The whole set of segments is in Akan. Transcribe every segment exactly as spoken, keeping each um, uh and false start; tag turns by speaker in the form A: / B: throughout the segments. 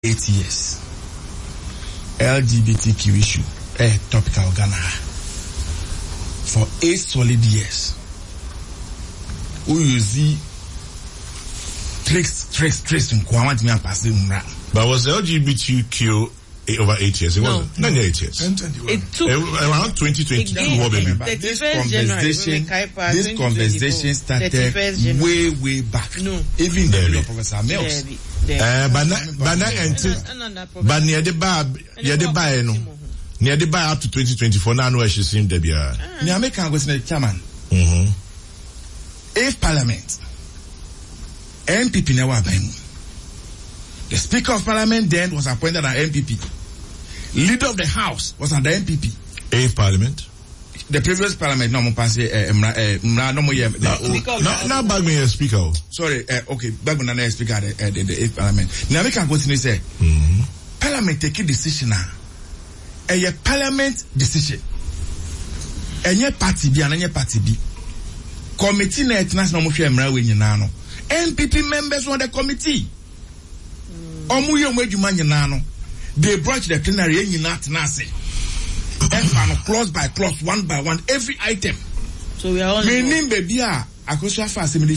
A: eight years. L G B T Q issue, a topical Ghana. For eight solid years. We use tricks, tricks, tricks, and Kwamati me and pass them around.
B: But was L G B T Q over eight years? It
C: no.
B: wasn't. Not eight years.
C: It took
B: around twenty twenty-two.
A: This conversation, this conversation started way, way back.
C: No.
A: Even the Professor Mills.
B: Uh, but na, but na, but near the bar, near the bar, no, near the bar up to twenty twenty-four. Now, no, she seemed to be a.
A: Near me can go to the chairman.
B: Mm-hmm.
A: If Parliament, M P P never by mu. The Speaker of Parliament then was appointed as M P P. Leader of the House was under M P P.
B: Eighth Parliament.
A: The previous Parliament, no more pass. Mra, no more.
B: Now, now, Bagman is Speaker.
A: Sorry, uh, okay, Bagman is Speaker of the, uh, the, the eighth Parliament. Now we can continue say,
B: mm-hmm.
A: Parliament take a decision now. A Parliament decision. Any party B and any party B. Committee na international mo hwe mra we nyina no. M P P members on the committee. Omu ye mo adwuma nyina no. They brought the plenary nyina tenase. And clause by clause, one by one, every item.
C: So we are all.
A: Meaning, baby, I could so far from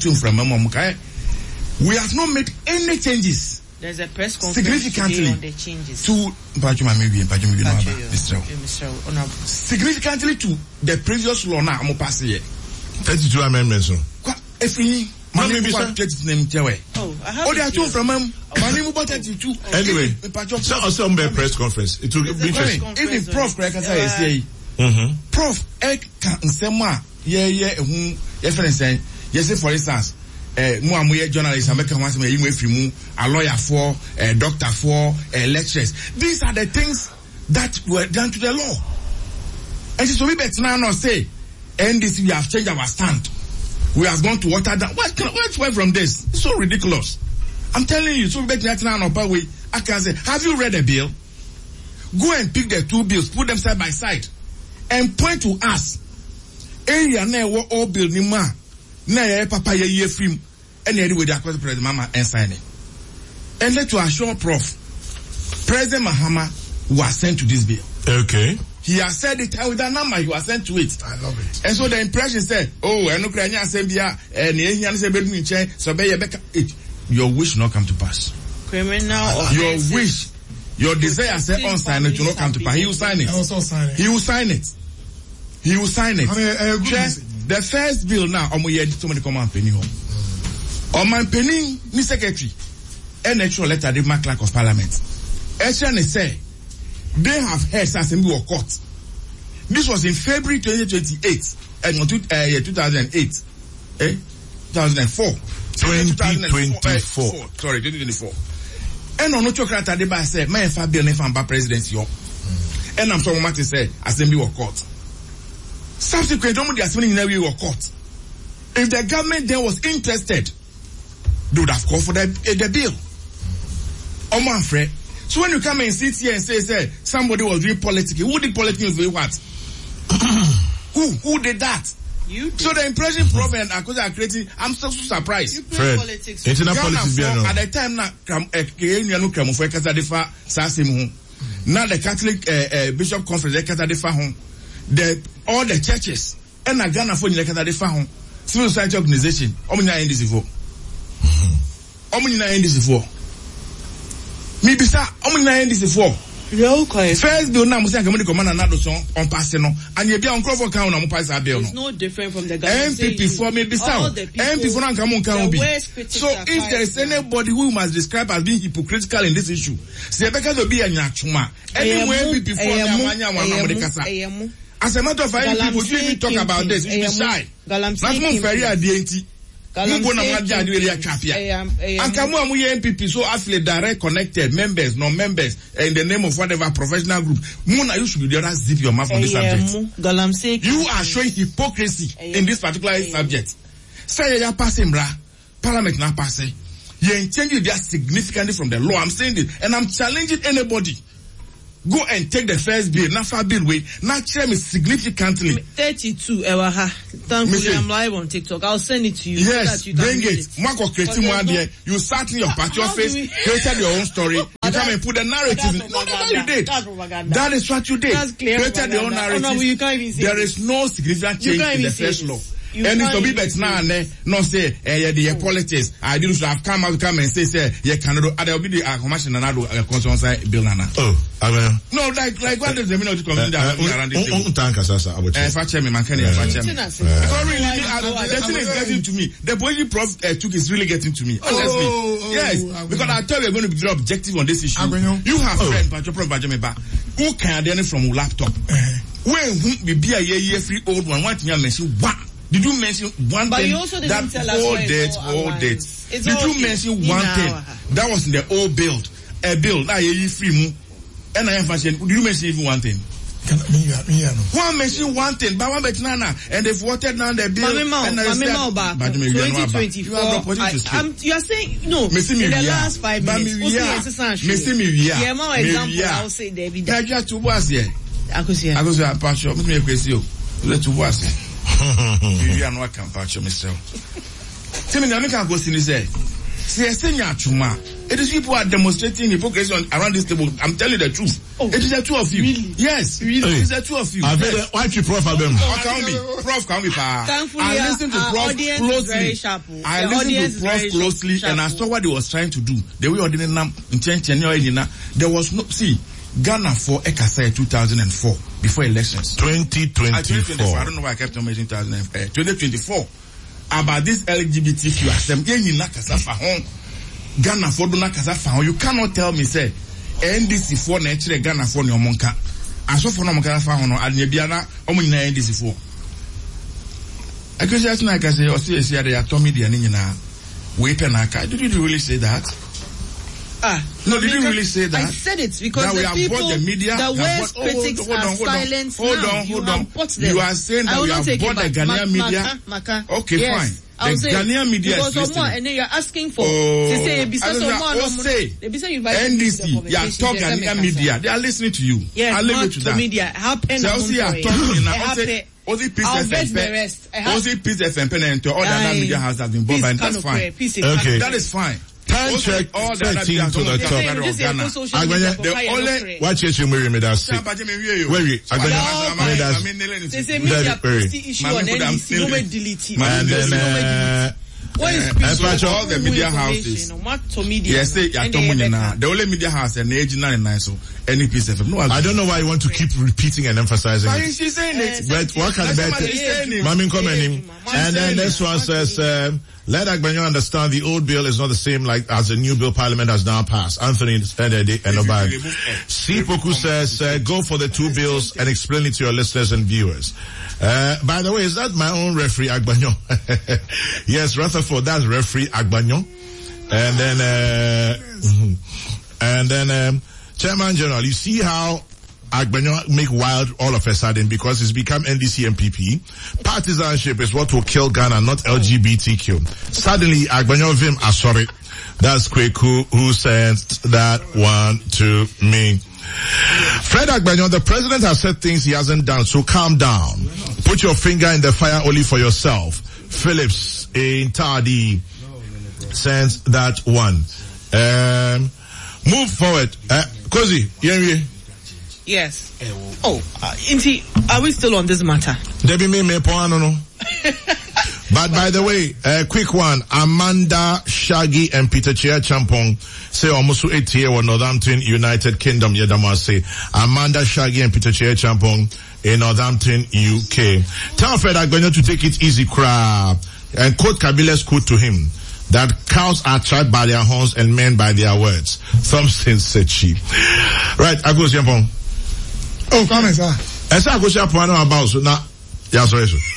A: we have not made any changes.
C: There's a press conference
A: significantly
C: on the changes
A: to significantly to the previous law. Now, I'm passing here.
B: thirty-two amendments.
A: If we
C: Oh, I have.
A: Oh, they are two from them.
B: Anyway, so also be a press conference. It will be interesting.
A: Even Prof Kreka say,
B: mm-hmm.
A: Prof Ek can say yeah, yeah, who, yes, yes, for instance, eh, mo amoye journalists, American ones, me you free mu, a lawyer for, a doctor for, a lecturers. These are the things that were done to the law. And so we better now say, and this we have changed our stand. We have gone to water down. What what's away from this? It's so ridiculous. I'm telling you, so bet now way. I can say, have you read the bill? Go and pick the two bills, put them side by side, and point to us. Area na wo all bill ni ma. Na ye papa ye ye film. And anyway, the across President Mama and sign it. And let to assure Prof President Mahama was sent to this bill.
B: Okay.
A: He has said it with that number, he was sent to it.
B: I love it.
A: And so the impression said, oh, I know Kranya Sembia, and so it. Your wish will not come to pass.
C: Criminal.
A: Your wish, your desire say on sign it will not come to pass. He will sign it.
D: Also sign it.
A: He will sign it. He will sign it.
D: I mean, I agree.
A: The first bill now, I'm going to somebody come and penny home. On my penny, Mister Secretary, an actual letter, the Mark Clerk of Parliament. Actually, say, they have heard Assembly or court. This was in February twenty twenty-eight and uh, two thousand eight, eh, two thousand four,
B: twenty twenty-four.
A: Uh, sorry, twenty twenty-four. And on no chocolate, they by say, "My Fabian Nefamba presidency." And I'm sorry, to say Assembly or court. Subsequent, don't the Assembly in every or court. If the government then was interested, they would have called for the uh, the bill. Oh my friend. So when you come and sit here and say, say somebody was doing politics, who did politics with what? who who did that?
C: You did.
A: So the impression problem because are creating, I'm so, so surprised.
C: You play politics.
B: Internal politics
A: at the time now, now the Catholic uh, uh, Bishop Conference the all the churches and a Ghana for the civil society organization. Omina N D C four. Omina N D C four. Maybe sir, how many nine this is for? First bill now, Musa Community Commander Nado song on Passeno, and you be on Crawford County on Passa bill.
C: It's no different from the government.
A: M P P for maybe sound. M P for now come on can be. So if there is anybody who must describe as being hypocritical in this issue, say because of be a nyachuma. Anyway, M P P for Namanya Wanamikasa. As a matter of fact, people should even talk about this. Be shy. That's more very at the end. And come on, we M P P so affiliate direct connected members, non-members, in the name of whatever professional group. Mona, you should be the other zip your mouth on this subject. You are showing hypocrisy in this particular subject. Say you are passing, bra. Parliament not passing. You ain't changing that significantly from the law. I'm saying this, and I'm challenging anybody go and take the first bill. Nafa bill way. Now check me significantly.
C: thirty-two. Ewaha. Thankfully, I'm live on TikTok. I'll send it to you.
A: Yes,
C: so you
A: bring it. Mwako creating one there. You sat in your party office, created your own story. You come and put the narrative in. No, no, no, you did. That is what you did.
C: That's clear.
A: Created your own narrative.
C: Oh, no, you can't even say
A: there
C: this.
A: is no significant change in the first law.
C: You
A: and it's to be better now and not say, eh, the politics. I didn't have come out, come and say, say, yeah, Canada, and there'll be the commission and I do a conscience bill. Oh, I mean, no, like, like, what is the meaning of the community around this table? Eh, Fache me, man, can you Fache me? Because really, the thing is getting to me. The position Prof took is really getting to me. Honestly. Yes. Because I thought we were going to be very objective on this issue. You have friends, Pacho Prof Bajameba, who can identify from laptop. When we be a year free old one, what you mention, what? Did you mention one
C: but
A: thing?
C: You also didn't
A: that
C: tell
A: old
C: us
A: date, old date. Did you mention one thing? That was in the old build. A build. Now you free mu. And I am fashion. Did you mention even one thing? One mention one thing. But one bet nana. And they've watered down the bill.
C: Mama,
A: and
C: Mama, twenty twenty-four. You are you are saying no. In the last five minutes.
A: Missy me, yeah.
C: Yeah, more example. I'll say there be.
A: I just two was here.
C: Akusia.
A: Akusia, Pacho. Me me question. Let two was here. You are not can patch myself. Tell me, I can't go see this. See, I say, Chuma. It is people are demonstrating hypocrisy on, around this table. I'm telling you the truth. Oh, it is the two of you.
C: Really?
A: Yes,
C: really?
A: It is the two of you.
B: I've yes. Why you Prof them?
A: How can be? Prof can be pa. I listen to Prof closely. I listened to Prof closely, and I saw what he was trying to do. The way ordinary nam there was no see. Ghana for Ekasa two thousand four before elections.
B: twenty twenty-four.
A: I don't know why I kept on mentioning twenty twenty-four. About this L G B T Q assembly. Ghana for do not kasa. You cannot tell me say N D C for nature Ghana for your monka. I saw for no monka for no Adnebiana Omina N D C for. I guess that's not like I say or see see the atomic dianina. Wait and I did you really say that?
C: Ah,
A: no, did you really say that?
C: I said it because
A: now
C: the
A: we have
C: people,
A: bought the media,
C: the worst
A: bought,
C: critics
A: hold on, hold on,
C: are silenced
A: hold
C: now.
A: on, hold
C: you
A: on.
C: have bought them.
A: You are saying that we have bought the Ghanaian media.
C: Maka, Maka.
A: Okay,
C: yes.
A: fine.
C: I'll
A: the
C: say
A: Ghanaian media
C: because
A: is listening.
C: More, and then you're asking for.
A: Oh,
C: they say, besides
A: say, N D C, you are talking Ghanaian media. They are listening to you.
C: Yes,
A: I'll leave it to that.
C: Media. Happen.
A: So, see, I'm talking now. Ozi peace F M, Ozi peace F M, and to all the other media houses have been bought, and that's fine.
B: Okay,
A: that is fine.
B: Time check all the thirteen to the top. The only watch it you marry me that say. Where you? Agbanya me that.
C: They say media post the issue on N D C. Moment delete it.
B: And then uh,
C: what is
A: all the media houses? Yes, say the only media house and the agent and nice so any piece of no.
B: I don't know why you want to keep repeating and emphasizing
A: it. She's saying it.
B: But what can bet? Mami commenting. And then this one says. Um, Let Agbanyo understand the old bill is not the same like as the new bill Parliament has now passed. Anthony Fedede and Obag. Sipoku says, uh, go for the two bills and explain it to your listeners and viewers. Uh, by the way, is that my own referee Agbanyo? Yes, Rutherford, that's referee Agbanyo. And then, uh, and then, um, Chairman General, you see how Agbanyo make wild all of a sudden because it's become N D C M P P. Partisanship is what will kill Ghana, not L G B T Q. Suddenly, Agbanyo Vim Asori. That's quick who, who sent that one to me. Fred Agbanyo, the president has said things he hasn't done, so calm down. Put your finger in the fire only for yourself. Phillips in Tardy sends that one. Um, move forward. Uh, Kozi, yeah,
C: yes. Oh, uh, Inti, are we still on this matter?
B: Debbie me me no. But by the way, a uh, quick one. Amanda Shaggy and Peter Chia Champong say almost eight year or Northampton United Kingdom. Yedama say Amanda Shaggy and Peter Chia Champong in Northampton U K. Tell Fred Agbanyo to take it easy, crap, and quote Kabila's quote to him. That cows are tried by their horns and men by their words. Something said she. Right, Agos Champong.
D: Oh, come on, sir.
B: Esa Agos Champong about so now. Yeah, sorry, sir.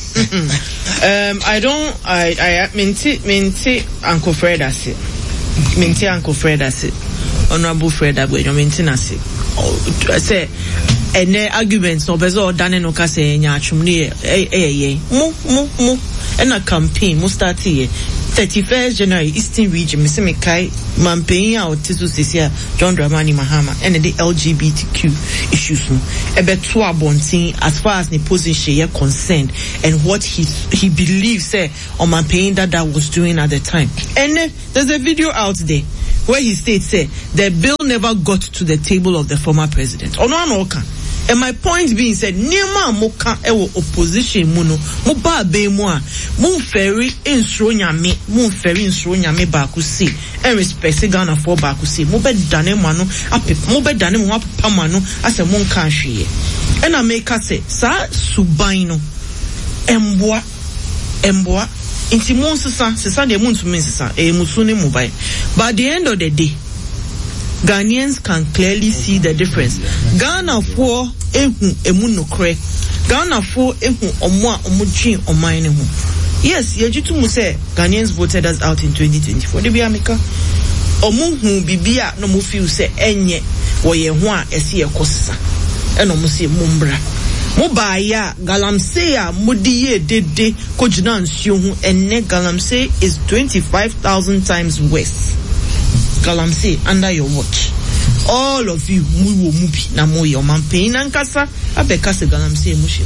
C: um, I don't, I, I, minti, minti, Uncle Fred, I say. Minti, Uncle Fred, I say. Honorable Fred, Agbanyo, minti, I say. I say, and the arguments, no, bezo, dane no kase, nyachum, ni, eh, eh, eh, mo, mo, mo, and a campaign, mo start here. thirty-first January, Eastern Region, Mister Mekai, Mampenya or Tisu Sisia, John Dramani Mahama, and the L G B T Q issues. Ebe Tua Bonting, as far as the position is concerned, and what he he believes eh, on Mampenya that was doing at the time. And uh, there's a video out there where he states eh, the bill never got to the table of the former president. Ono anoka. And my point being said, Nema moka ewo opposition muno, mo ba be mo a, mo ferry insro nyame, mo ferry insro nyame baku si, and respect Ghana for baku si, mo be dane mano, ape, mo be dane mo apapa mano, ase mo nka hweye. And I make us say, sa subaino, emboa, emboa, inti mo sisa, sisa de mo ntumi sisa, e musune mo bai. But at the end of the day, Ghanaians can clearly see the difference. Ghana for ehu emu nokre. Ghana for ehu omwa omujin omaine hu. Yes, yejitu mu say Ghanaians voted us out in twenty twenty-four. De bi ameka. Omu hu bibia no mu feel say enye wo ye ho a ese ekosisa. Eno mu say mumbra. Mo ba ya galamsey a modiye dede kojina nsuo hu enne galamsey is twenty-five thousand times worse. Galamsey under your watch. All of you muwo mubi na mo your man pain ankasa abeka se galamsey mushi.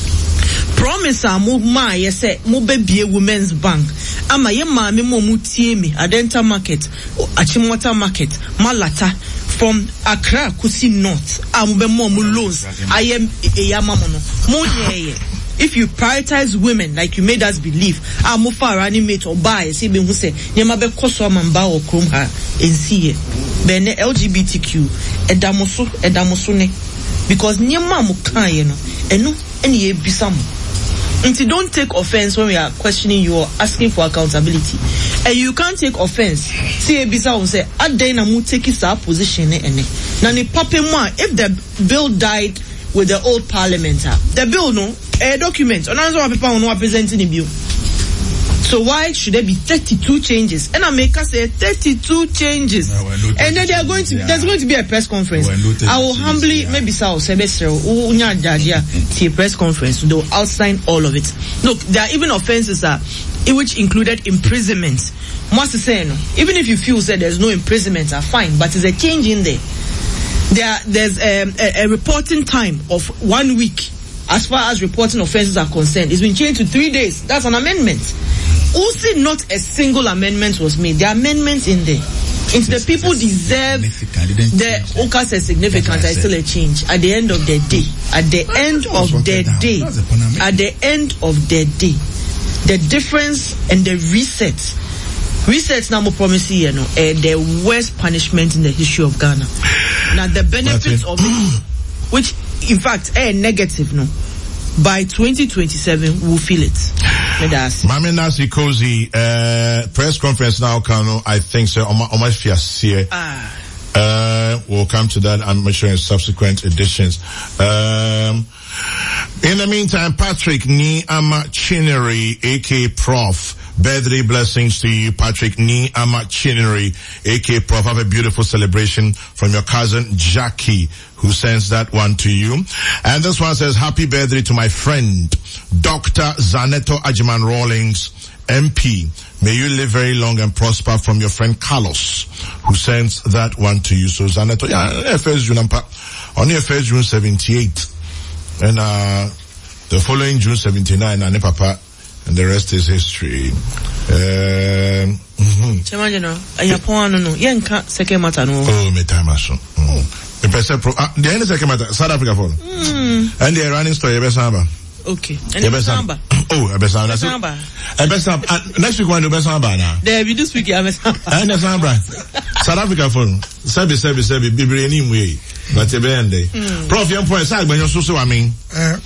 C: Promise amu ma yese mo be bie women's bank ama ye ma me mo mutie me Adenta market Achimota market Malata from Accra Kusi North am be mo loans I am eyama mono mo ye. If you prioritize women like you made us believe, ah, mo fa animate or buy, see me who say, nyama be koso mamba or krum ha, and see it. Bene L G B T Q, edamoso, edamosone. Because nyama mo kan, you know, and no, any ye bisam. And don't take offense when we are questioning you or asking for accountability. And you can't take offense. See a bisa will say, Adena mu take his position, ene. Nani pape moi, if the bill died with the old parliament, the bill no, a document, and answer people no presenting the bill. So why should there be thirty-two changes? And I make us say thirty-two changes. No, no and then they are going to, yeah. There's going to be a press conference. No I will humbly, yeah. Maybe Sao Sebestro, unya jadia, see a press conference. They'll outline all of it. Look, there are even offenses that, which included imprisonment. Must say no. Even if you feel that there's no imprisonment, are fine, but there's a change in there. There, there's um, a, a reporting time of one week. As far as reporting offenses are concerned, it's been changed to three days. That's an amendment. Also, not a single amendment was made. There are amendments in there. If the people deserve the Oka says significant, I still a change. At the end of the day, at the end of the day, at the end of the day, the difference and the reset. Research now more promising, you know, uh, the worst punishment in the history of Ghana. Now the benefits of it, which in fact are negative, no. By twenty twenty-seven, we'll feel it.
B: Mami Nasi Kozi, uh, press conference now, Kano, I think so, on my fias here. Ah. Uh, we'll come to that, I'm sure, in subsequent editions. Um, in the meantime, Patrick Ni Ama Chinnery, aka Prof, birthday blessings to you, Patrick Ni Ama Chinnery, aka Prof. Have a beautiful celebration from your cousin Jackie, who sends that one to you. And this one says, happy birthday to my friend, Doctor Zaneto Ajiman Rawlings, M P. May you live very long and prosper, from your friend Carlos, who sends that one to you. So Zaneto, yeah, first June, on your first June seventy-eight. And, uh, the following June seventy-nine, and Papa, and the rest is history. Um,
C: Chama, you know, I have one, no, Yanka, second matter, no.
B: Oh, me time, so. The person, the end second matter, South Africa phone. And the running story, Besamba.
C: Okay. And Besamba.
B: Oh, Besamba.
C: Besamba.
B: Besamba. Next week, one do Besamba now.
C: There, we this week, Besamba.
B: And Besamba. South Africa phone. Sabi, sabi, sabi, Bibi, anyway. But a band day. Prof, young point, side when you're so so, I mean. And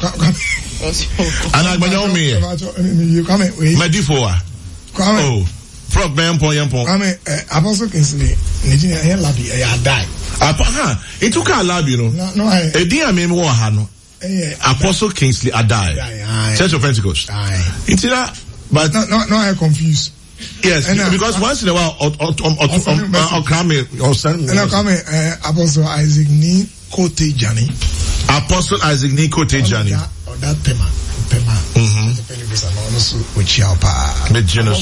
B: I when me.
D: You come in.
B: My D four. Oh. Prof, man, point, young point.
D: Come in. Apostle Kingsley, Nigeria, here, Labi, I die.
B: Aha, it took a lab, you know.
D: No, no, I.
B: A dear name, Wahano. Apostle Kingsley, I die. Church of Pentecost. It's that, but.
D: No, no, no, I'm confused.
B: Yes, and, uh, because uh, once in a while, or or or or come or send.
D: And I come Apostle Isaac Ni Kote Jani.
B: Apostle Isaac Ni Kote Jani.
D: Or that tema, tema.
B: Mhm.
D: The penny was also with Chiapa.
B: With Genoso.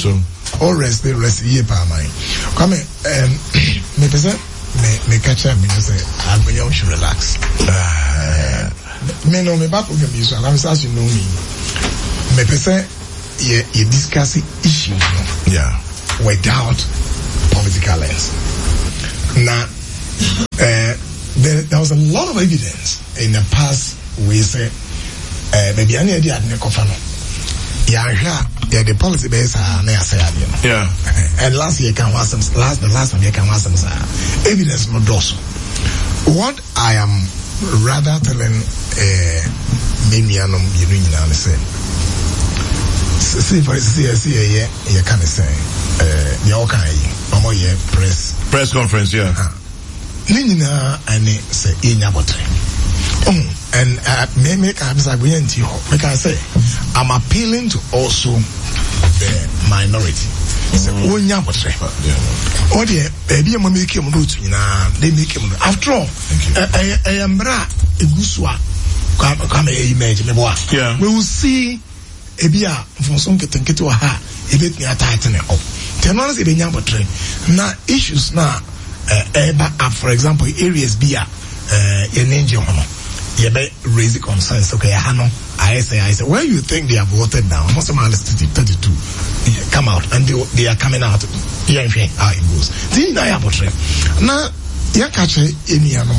D: all rest the rest ye pa mine. Come um me pese me me catch up me say I when you should relax. Uh, me no me back program you so I'm as you know me. Me pese ye ye discuss issues no.
B: Yeah.
D: Without political lens. Now uh there, there was a lot of evidence in the past we say uh maybe any idea the kofano. Yeah, yeah, the policy base are near say
B: yeah.
D: And last year can was some last the last year can was some evidence no dos. What I am rather telling uh Mimianum you know say see for see see yeah you can say uh the okay omo yeah press
B: press conference yeah.
D: Nina and say in Yabotre. Oh, and uh, me make I make I say I'm appealing to also the minority. Say oh Yabotre. Oh dear, baby, I'm making him root. They make him. After all, I I am bra eguswa. Come come image me boy.
B: Yeah.
D: We will see. Ebia from some get get to ha. Ebit me a tighten it up. Ten honest, ebe Yabotre. Now issues now. Uh, uh, for example, areas be a in India, you may raise concerns. Okay, I know. I say, I say, where you think they have voted down? Most of them are thirty-two. Come out, and they, they are coming out. Yeah, how it goes. The now, you catch any um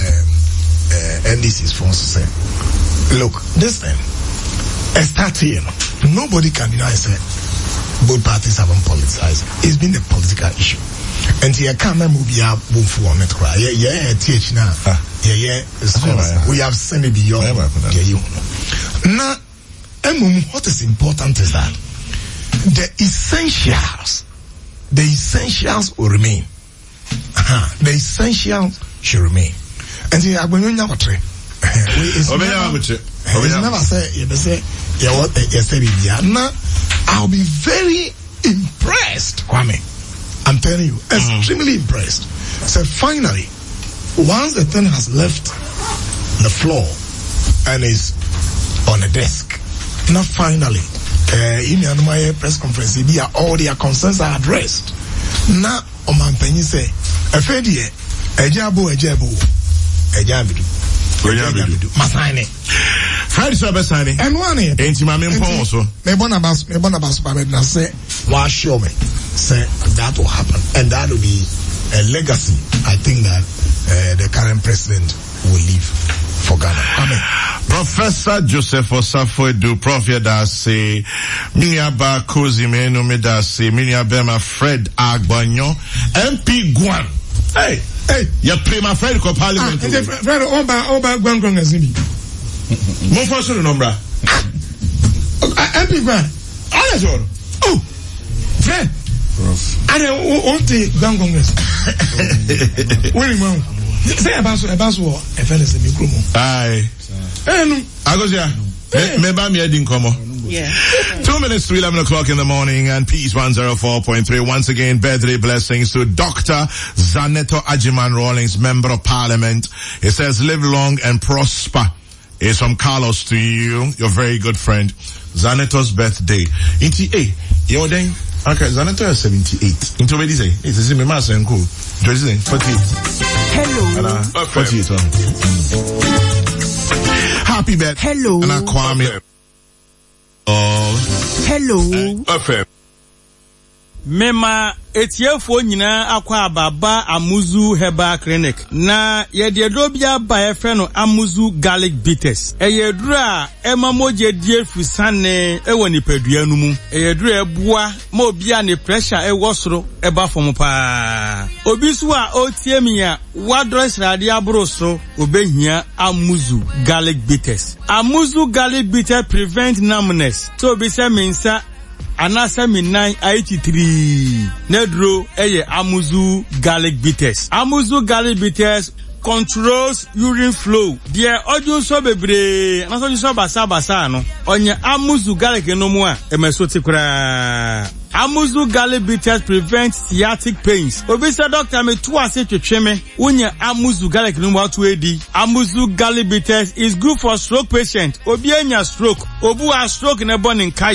D: N D C's force to say, look, this thing, a start here. Nobody can deny say both parties have been politicized. It's been a political issue. And here come a movie up for on it cry. Yeah, yeah, teach now. Yeah, yeah, we have seen it beyond. Yeah, you now, what is important is that the essentials, the essentials will remain. Uh-huh. The essentials should remain. And here, when you never try, it's never say, you say, yeah, what you say, now, I'll be very impressed, Kwame. I'm telling you, extremely mm. impressed. So finally, once the thing has left the floor and is on a desk, now finally, uh, in my press conference, all their concerns are addressed. Now, Oman Penny say, a fedie, a jabo, a jabo, a jabidu, Masani.
B: Friday Sabasani.
D: And one here.
B: Ain't my main also.
D: Me bonabas, me bonabas, Pamela say, wash show me. Say that will happen, and that will be a legacy. I think that uh, the current president will leave for Ghana. Amen.
B: Professor Joseph Osafo-Edu, Prophet Dase, Miniaba Kozi Menu Medase, Miniabema Fred Agbanyo, M P Guan. Hey, hey, you play my friend ko parliament.
D: Ah, Fred Oba Oba Guan Guan Azimi.
B: Mo faso no number.
D: M P Guan.
B: Alles all.
D: Oh, Fred. I don't want to Guan Congress. Wait, man. Say about about what? A fellow say me kumo.
B: Aye.
D: Eh,
B: I go there. Me ba me edin komo.
C: Yeah.
B: Two minutes to eleven o'clock in the morning, and Peace one oh four point three. Once again, birthday blessings to Doctor Zaneto Ajiman Rawlings, Member of Parliament. It says, live long and prosper. It's from Carlos to you, your very good friend. Zaneto's birthday. Inti, eh, yo then. Okay, Zaneto is seventy-eight. Into what do you say? It's a me master and cool. forty-eight.
C: Hello.
B: forty-eight. Happy birthday.
C: Hello.
B: And I Kwame. Oh.
C: Hello.
B: Okay.
E: Mema etiefo nyina akwa ababa Amuzu Herbal Clinic na yede dobia ba efe no Amuzu Garlic Bitters eyedura ema moje die fusane ewo nipadua nu mu eyedura ebua ma obia ne pressure ewo soro eba fom pa obi so a otie mia wadress rade abro so obehia Amuzu Garlic Bitters. Amuzu Garlic Bitters prevent numbness so obi se mensa Anasa Minai eighty-three. Nedro eye Amuzu Garlic Bitters. Amuzu Garlic Bitters controls urine flow. Dear audio so bebre, na so so basa basa no. Onye Amuzu Garlic no mu a emesoti kura. Amuzu Garlic Bitters prevent sciatic pains. Obi say doctor me two ase twetwe me. Unye Amuzu Garlic no mu atu edi. Amuzu Garlic Bitters is good for stroke patient. Obi anya stroke. Obu a stroke na born in kaye.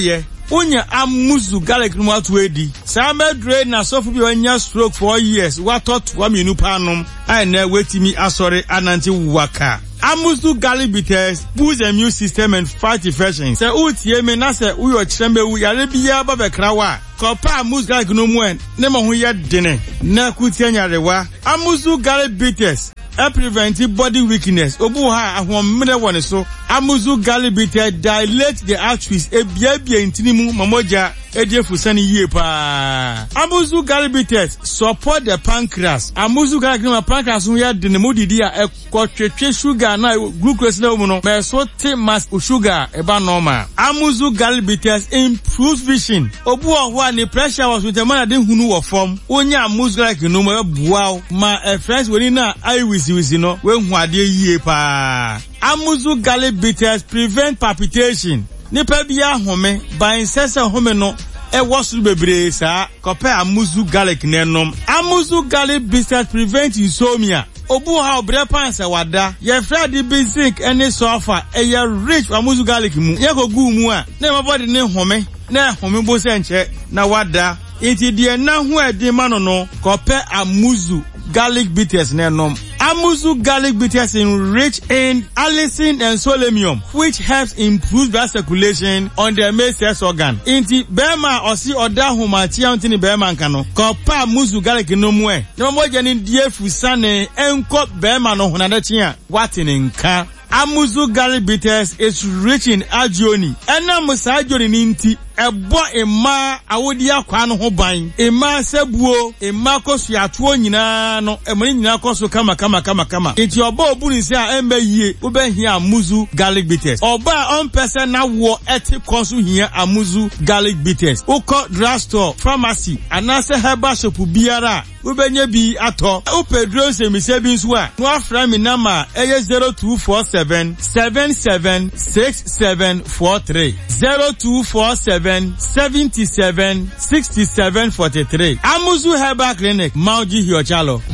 E: unya amuzu garlic no atu edi sa medre na sofu bi onya stroke for years what thought wa minu panom ai na wetimi asori ananti waka. Amuzu garlic bitters boost the immune system and fight infections. Se utie me na se uyo chembe u yare bia ba bekrawa. Kopa amuzu garlic no mu en ne mo ho ye dene na kutie nyarewa. Amuzu garlic bitters e prevent body weakness. Obu ha ahomre woni so. Amuzu garlic bitters dilate the arteries e bia bia intinimu mamoja edefu sani yie pa. Amuzu garlic bitters support the pancreas. Amuzu garlic no pancreas no ya dene modidi a ekotwetwe sugar na glucose na mu no me so te mass sugar eba normal. Amuzu garlic bitters improves vision. Obu oho ani pressure was with the man de hunu wo form. Onya amuzu garlic no mo bua ma e friends woni na eye wisi wisi no we hu ade yie pa. Amuzu garlic bitters prevent palpitation. Nipa bia home ban sese home no e wosu bebre sa kope amuzu garlic nenom. Amuzu garlic bitters prevent insomnia. Obu ha obre pansa wada ye fradi basic any sofa e ye rich amuzu garlic mu ye ko gu mu a na mabody ne home na home bo se nche na wada iti die na hu edi mano no kope amuzu garlic bitters nenom. Amuzu garlic bitters enrich in allicin and selenium, which helps improve blood circulation on the male sex organ. Inti bema osi oda humatia untini bema nkano. Kopa amuzu garlic no mwe. Nima moja ni die fusane enko bema no hunadachia. Watini nka. Amuzu garlic bitters is rich in agioni. Ena musa agioni ninti. Ebo ema awodi akwa no ho ban ema sebuo ema kosu atuo nyina no emani nyina kosu kama kama kama kama enti oba obuni se a embe yie wo be hia amuzu garlic bitters oba on person na wo eti kosu hia amuzu garlic bitters uko drugstore pharmacy anase herbal shop biara wo benye bi ato upedro se mi se bi nso a no afra mi nama eye zero two four seven seven seven six seven four three zero two four seven seventy-seven sixty-seven forty-three. Amuzu Herbal Clinic, Mauji Hiochalo.